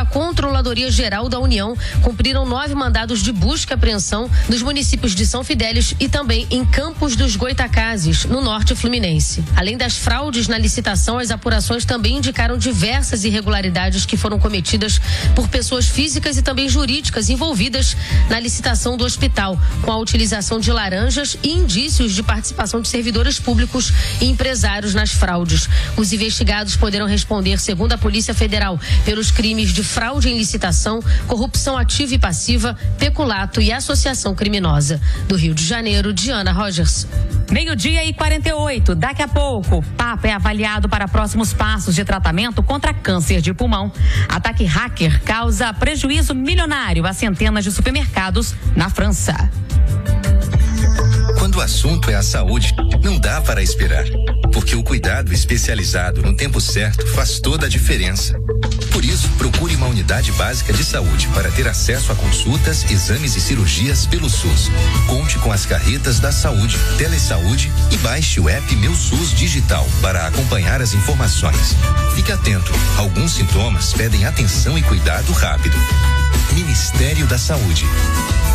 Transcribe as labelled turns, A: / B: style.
A: da Controladoria Geral da União cumpriram 9 mandados de busca e apreensão nos municípios de São Fidélis e também em Campos dos Goitacazes, no norte fluminense. Além das fraudes na licitação, as apurações também indicaram diversas irregularidades que foram cometidas por pessoas físicas e também jurídicas envolvidas na licitação do hospital, com a utilização de laranjas e indícios de participação de servidores públicos e empresários nas fraudes. Os investigados poderão responder, segundo a Polícia Federal, pelos crimes de fraude em licitação, corrupção ativa e passiva, peculato e associação criminosa. Do Rio de Janeiro, Diana Rogers.
B: 12:48. Daqui a pouco, o Papa é avaliado para próximos passos de tratamento contra câncer de pulmão. Ataque hacker causa prejuízo milionário a centenas de supermercados na França.
C: Quando o assunto é a saúde, não dá para esperar, porque o cuidado especializado no tempo certo faz toda a diferença. Por isso, procure uma unidade básica de saúde para ter acesso a consultas, exames e cirurgias pelo SUS. Conte com as carretas da saúde, Telesaúde e baixe o app Meu SUS Digital para acompanhar as informações. Fique atento, alguns sintomas pedem atenção e cuidado rápido. Ministério da Saúde.